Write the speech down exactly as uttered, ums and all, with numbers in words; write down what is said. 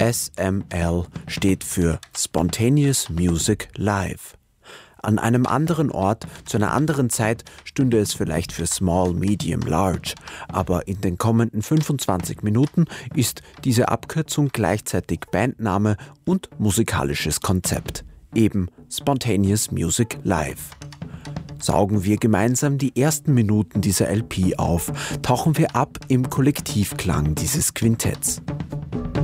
S M L steht für Spontaneous Music Live. An einem anderen Ort, zu einer anderen Zeit, stünde es vielleicht für Small, Medium, Large. Aber in den kommenden fünfundzwanzig Minuten ist diese Abkürzung gleichzeitig Bandname und musikalisches Konzept. Eben Spontaneous Music Live. Saugen wir gemeinsam die ersten Minuten dieser L P auf, tauchen wir ab im Kollektivklang dieses Quintetts.